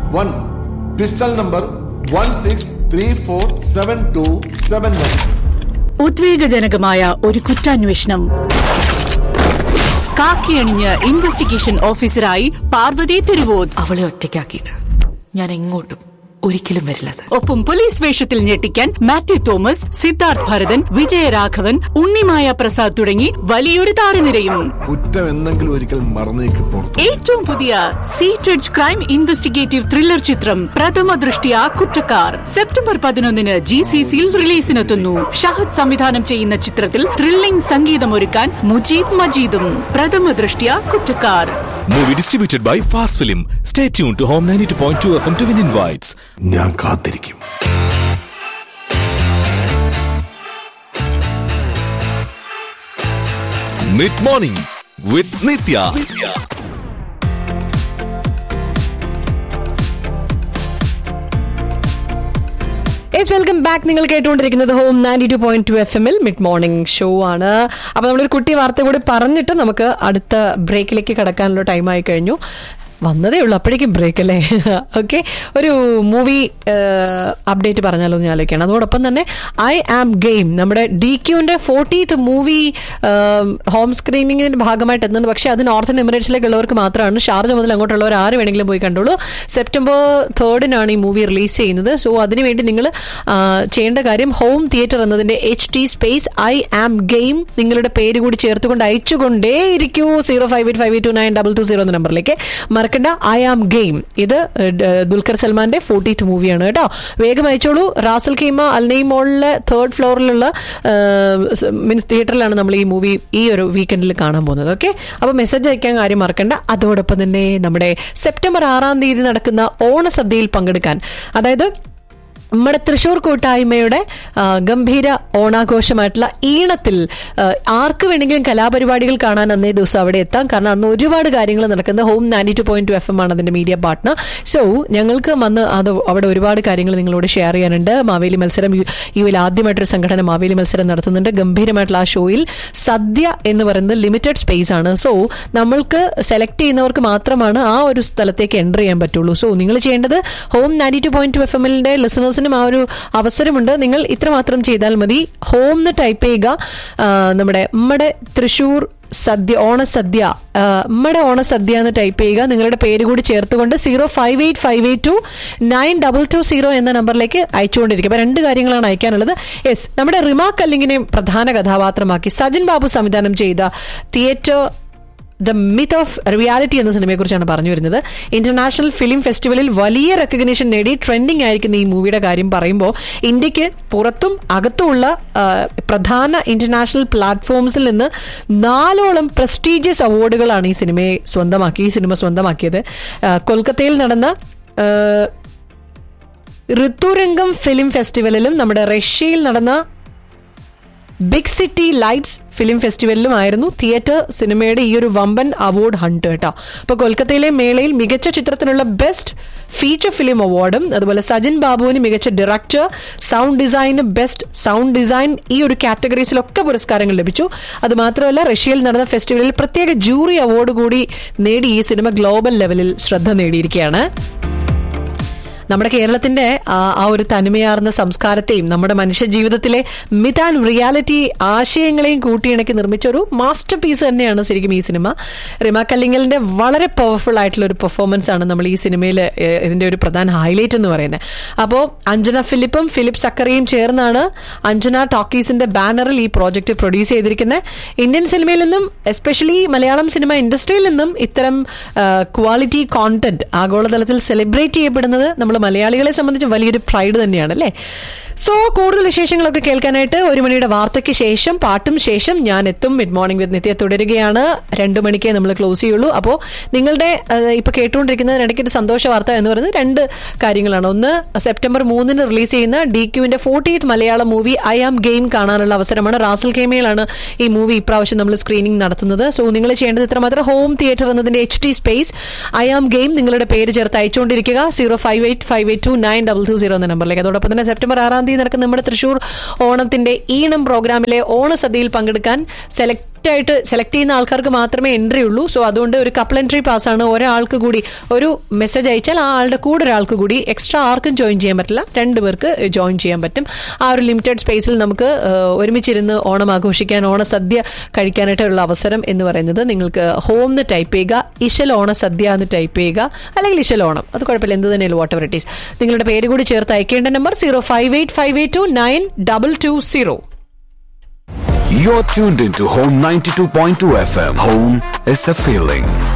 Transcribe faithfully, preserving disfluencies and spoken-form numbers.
one. Pistol number one six three four seven two seven one. ഉദ്വേഗജനകമായ ഒരു കുറ്റാന്വേഷണം. കാക്കിയണിഞ്ഞ് investigation ഓഫീസറായി പാർവതി തിരുവോത്. അവളെ ഒറ്റയ്ക്കാക്കിയിട്ട് ഞാൻ എങ്ങോട്ടും ഒരിക്കലും വരില്ല സർ. ഒപ്പം പോലീസ് വേഷത്തിൽ ഞെട്ടിക്കാൻ മാത്യു തോമസ്, സിദ്ധാർത്ഥ് ഭരതൻ, വിജയരാഘവൻ, ഉണ്ണിമായ പ്രസാദ് തുടങ്ങി വലിയൊരു താരനിരയും. കുറ്റം എന്തെങ്കിലും ഒരിക്കൽ മറന്നേക്ക് പുറത്തു. ഏറ്റവും പുതിയ സീറ്റഡ് ക്രൈം ഇൻവെസ്റ്റിഗേറ്റീവ് ത്രില്ലർ ചിത്രം പ്രഥമ ദൃഷ്ടിയ കുറ്റക്കാർ സെപ്റ്റംബർ പതിനൊന്നിന് ജി സി സിയിൽ റിലീസിനെത്തുന്നു. ഷഹദ് സംവിധാനം ചെയ്യുന്ന ചിത്രത്തിൽ ത്രില്ലിംഗ് സംഗീതമൊരുക്കാൻ മുജീബ് മജീദും. പ്രഥമ ദൃഷ്ടിയ കുറ്റക്കാർ. Movie distributed by Fast Film. Stay tuned to Home ninety-two point two F M to win invites. ഞാൻ കാത്തിരിക്കും. Mid Morning with Nitya. Welcome back. നിങ്ങൾ കേട്ടുകൊണ്ടിരിക്കുന്നത് home ninety two point two F എമ്മിൽ മിഡ് മോർണിംഗ് ഷോ ആണ്. അപ്പോൾ നമ്മളൊരു കുട്ടി വാർത്ത കൂടി പറഞ്ഞിട്ട് നമുക്ക് അടുത്ത ബ്രേക്കിലേക്ക് കടക്കാനുള്ള ടൈമായി കഴിഞ്ഞു. വന്നതേ ഉള്ളൂ, അപ്പോഴേക്കും ബ്രേക്ക് അല്ലേ? ഓക്കെ, ഒരു മൂവി അപ്ഡേറ്റ് പറഞ്ഞാലോ എന്ന് ആലോചിക്കണം. അതോടൊപ്പം തന്നെ ഐ ആം ഗെയിം നമ്മുടെ ഡി ക്യൂവിന്റെ ഫോർട്ടീത്ത് മൂവി ഹോം സ്ക്രീനിങ്ങിന്റെ ഭാഗമായിട്ട് എത്തുന്നത്. പക്ഷേ അത് നോർത്തേൺ എമിറേറ്റ്സിലേക്കുള്ളവർക്ക് മാത്രമാണ്. ഷാർജ മുതൽ അങ്ങോട്ടുള്ളവർ ആര് വേണമെങ്കിലും പോയി കണ്ടോളൂ. സെപ്റ്റംബർ തേർഡിനാണ് ഈ മൂവി റിലീസ് ചെയ്യുന്നത്. സോ അതിനുവേണ്ടി നിങ്ങൾ ചെയ്യേണ്ട കാര്യം ഹോം തിയേറ്റർ എന്നതിന്റെ H T space I am game നിങ്ങളുടെ പേര് കൂടി ചേർത്തുകൊണ്ട് അയച്ചുകൊണ്ടേ ഇരിക്കൂ zero five eight five eight to nine double two zero എന്ന നമ്പറിലേക്ക്. മറക്കണ്ട, ഐ ആം ഗെയിം. ഇത് ദുൽഖർ സൽമാന്റെ ഫോർട്ടീത്ത് മൂവിയാണ് കേട്ടോ. വേഗം അയച്ചോളൂ. റാസൽ ഖീമ അൽനൈം മോളിലെ തേർഡ് ഫ്ലോറിലുള്ള മീൻസ് തിയേറ്ററിലാണ് നമ്മൾ ഈ മൂവി ഈ ഒരു വീക്കെൻഡിൽ കാണാൻ പോകുന്നത്. ഓക്കെ, അപ്പോൾ മെസ്സേജ് അയക്കാൻ കാര്യം മറക്കണ്ട. അതോടൊപ്പം തന്നെ നമ്മുടെ സെപ്റ്റംബർ ആറാം തീയതി നടക്കുന്ന ഓണസദ്യയിൽ പങ്കെടുക്കാൻ, അതായത് നമ്മുടെ തൃശ്ശൂർ കൂട്ടായ്മയുടെ ഗംഭീര ഓണാഘോഷമായിട്ടുള്ള ഈണത്തിൽ ആർക്ക് വേണമെങ്കിലും കലാപരിപാടികൾ കാണാൻ അന്നേ ദിവസം അവിടെ എത്താം. കാരണം അന്ന് ഒരുപാട് കാര്യങ്ങൾ നടക്കുന്നത്. Home ninety two point two F M ആണ് അതിന്റെ മീഡിയ പാർട്ട്ണർ. സോ ഞങ്ങൾക്ക് വന്ന് അത് അവിടെ ഒരുപാട് കാര്യങ്ങൾ നിങ്ങളോട് ഷെയർ ചെയ്യാനുണ്ട്. മാവേലി മത്സരം യു വിൽ ആദ്യമായിട്ടൊരു സംഘടന മാവേലി മത്സരം നടത്തുന്നുണ്ട്. ഗംഭീരമായിട്ടുള്ള ആ ഷോയിൽ സദ്യ എന്ന് പറയുന്നത് ലിമിറ്റഡ് സ്പേസ് ആണ്. സോ നമ്മൾക്ക് സെലക്ട് ചെയ്യുന്നവർക്ക് മാത്രമാണ് ആ ഒരു സ്ഥലത്തേക്ക് എൻ്റർ ചെയ്യാൻ പറ്റുള്ളൂ. സോ നിങ്ങൾ ചെയ്യേണ്ടത് home ninety two point two F എമ്മിന്റെ ലിസണേഴ്സ് ആ ഒരു അവസരമുണ്ട്. നിങ്ങൾ ഇത്രമാത്രം ചെയ്താൽ മതി. ഹോം എന്ന് ടൈപ്പ് ചെയ്യുക. നമ്മുടെ നമ്മുടെ തൃശ്ശൂർ സദ്യ ഓണസദ്യ നമ്മുടെ ഓണസദ്യ എന്ന് ടൈപ്പ് ചെയ്യുക. നിങ്ങളുടെ പേര് കൂടി ചേർത്തുകൊണ്ട് zero five eight five eight to nine double two zero എന്ന നമ്പറിലേക്ക് അയച്ചുകൊണ്ടിരിക്കുക. അപ്പോൾ രണ്ട് കാര്യങ്ങളാണ് അയക്കാനുള്ളത്. യെസ്, നമ്മുടെ റിമാ കല്ലിങ്ങിനെ പ്രധാന കഥാപാത്രമാക്കി സജിൻ ബാബു സംവിധാനം ചെയ്ത theatre the myth of reality എന്ന സിനിമയെക്കുറിച്ചാണ് പറഞ്ഞു വരുന്നത്. ഇന്റർനാഷണൽ ഫിലിം ഫെസ്റ്റിവലിൽ വലിയ റെക്കഗ്നേഷൻ നേടി ട്രെൻഡിങ് ആയിരിക്കുന്ന ഈ മൂവിയുടെ കാര്യം പറയുമ്പോൾ ഇന്ത്യക്ക് പുറത്തും അകത്തുമുള്ള പ്രധാന ഇന്റർനാഷണൽ പ്ലാറ്റ്ഫോംസിൽ നിന്ന് നാലോളം പ്രസ്റ്റീജിയസ് അവാർഡുകളാണ് ഈ സിനിമയെ സ്വന്തമാക്കി ഈ സിനിമ സ്വന്തമാക്കിയത്. കൊൽക്കത്തയിൽ നടന്ന ഋതുരംഗം ഫിലിം ഫെസ്റ്റിവലിലും നമ്മുടെ റഷ്യയിൽ നടന്ന big city lights film ഫെസ്റ്റിവലിലുമായിരുന്നു theatre സിനിമയുടെ ഈ ഒരു വമ്പൻ അവാർഡ് ഹണ്ട് കേട്ടോ. അപ്പോൾ കൊൽക്കത്തയിലെ മേളയിൽ മികച്ച ചിത്രത്തിനുള്ള ബെസ്റ്റ് ഫീച്ചർ ഫിലിം അവാർഡും അതുപോലെ സജിൻ ബാബുവിന് മികച്ച ഡയറക്ടർ, സൗണ്ട് ഡിസൈന് ബെസ്റ്റ് സൗണ്ട് ഡിസൈൻ, ഈ ഒരു കാറ്റഗറീസിലൊക്കെ പുരസ്കാരങ്ങൾ ലഭിച്ചു. അതുമാത്രമല്ല റഷ്യയിൽ നടന്ന ഫെസ്റ്റിവലിൽ പ്രത്യേക ജൂറി അവാർഡ് കൂടി നേടി ഈ സിനിമ ഗ്ലോബൽ ലെവലിൽ ശ്രദ്ധ നേടിയിരിക്കുകയാണ്. നമ്മുടെ കേരളത്തിന്റെ ആ ഒരു തനിമയാർന്ന സംസ്കാരത്തെയും നമ്മുടെ മനുഷ്യ ജീവിതത്തിലെ മിത്ത് ആൻഡ് റിയാലിറ്റി ആശയങ്ങളെയും കൂട്ടിയിണക്കി നിർമ്മിച്ച ഒരു മാസ്റ്റർ പീസ് തന്നെയാണ് ശരിക്കും ഈ സിനിമ. റിമ കല്ലിങ്ങലിന്റെ വളരെ പവർഫുൾ ആയിട്ടുള്ള ഒരു പെർഫോമൻസ് ആണ് നമ്മൾ ഈ സിനിമയിൽ ഇതിന്റെ ഒരു പ്രധാന ഹൈലൈറ്റ് എന്ന് പറയുന്നത്. അപ്പോൾ അഞ്ജന ഫിലിപ്പും ഫിലിപ്പ് സക്കറിയും ചേർന്നാണ് അഞ്ജന ടോക്കീസിന്റെ ബാനറിൽ ഈ പ്രോജക്റ്റ് പ്രൊഡ്യൂസ് ചെയ്തിരിക്കുന്നത്. ഇന്ത്യൻ സിനിമയിൽ നിന്നും എസ്പെഷ്യലി മലയാളം സിനിമ ഇൻഡസ്ട്രിയിൽ നിന്നും ഇത്തരം ക്വാളിറ്റി കോണ്ടന്റ് ആഗോളതലത്തിൽ സെലിബ്രേറ്റ് ചെയ്യപ്പെടുന്നത് നമ്മൾ മലയാളികളെ സംബന്ധിച്ച് വലിയൊരു പ്രൈഡ് തന്നെയാണ് അല്ലേ. സോ കൂടുതൽ വിശേഷങ്ങളൊക്കെ കേൾക്കാനായിട്ട് ഒരു മണിയുടെ വാർത്തയ്ക്ക് ശേഷം പാട്ടും ശേഷം ഞാൻ എത്തും. മിഡ് മോർണിംഗ് വിത്ത് നിത്യ തുടരുകയാണ്. രണ്ടു മണിക്കേ നമ്മൾ ക്ലോസ് ചെയ്യുള്ളൂ. അപ്പോൾ നിങ്ങളുടെ ഇപ്പൊ കേട്ടുകൊണ്ടിരിക്കുന്ന ഇടയ്ക്കൊരു സന്തോഷ വാർത്ത എന്ന് പറയുന്നത് രണ്ട് കാര്യങ്ങളാണ്. ഒന്ന്, സെപ്റ്റംബർ മൂന്നിന് റിലീസ് ചെയ്യുന്ന D ക്യൂവിന്റെ fortieth Malayalam movie I am game കാണാനുള്ള അവസരമാണ്. റാസൽ ഖേമയിലാണ് ഈ മൂവി ഇപ്രാവശ്യം നമ്മൾ സ്ക്രീനിങ് നടത്തുന്നത്. സോ നിങ്ങൾ ചെയ്യേണ്ടത് ഇത്രമാത്രം ഹോം തിയേറ്റർ എന്നതിന്റെ H T space I am game നിങ്ങളുടെ പേര് ചേർത്ത് അയച്ചുകൊണ്ടിരിക്കുക zero five eight five eight to nine double two zero എന്ന നമ്പറിലേക്ക്. അതോടൊപ്പം തന്നെ സെപ്റ്റംബർ ആറാം തീയതി നടക്കുന്ന നമ്മുടെ തൃശ്ശൂർ ഓണത്തിന്റെ ഈണം പ്രോഗ്രാമിലെ ഓണസദ്യയിൽ പങ്കെടുക്കാൻ സെലക്ട് സെലക്ട് ആയിട്ട് സെലക്ട് ചെയ്യുന്ന ആൾക്കാർക്ക് മാത്രമേ എൻട്രി ഉള്ളൂ. സോ അതുകൊണ്ട് ഒരു കപ്പിൾ എൻട്രി പാസ്സാണ്. ഒരാൾക്ക് കൂടി ഒരു മെസ്സേജ് അയച്ചാൽ ആ ആളുടെ കൂടെ ഒരാൾക്ക് കൂടി എക്സ്ട്രാ ആർക്കും ജോയിൻ ചെയ്യാൻ പറ്റില്ല, രണ്ടു പേർക്ക് ജോയിൻ ചെയ്യാൻ പറ്റും. ആ ഒരു ലിമിറ്റഡ് സ്പേസിൽ നമുക്ക് ഒരുമിച്ചിരുന്ന് ഓണം ആഘോഷിക്കാൻ, ഓണസദ്യ കഴിക്കാനായിട്ടുള്ള അവസരം എന്ന് പറയുന്നത് നിങ്ങൾക്ക് ഹോം എന്ന് ടൈപ്പ് ചെയ്യുക, ഇശൽ ഓണസദ്യ എന്ന് ടൈപ്പ് ചെയ്യുക, അല്ലെങ്കിൽ ഇശൽ ഓണം, അത് കുഴപ്പമില്ല, എന്ത് തന്നെയല്ലോ വാട്ട് എവർ ഇറ്റ് ഈസ്. നിങ്ങളുടെ പേര് കൂടി ചേർത്ത് അയക്കേണ്ട number zero five eight five eight to nine double two zero. You're tuned into Home ninety-two point two F M. Home is a feeling.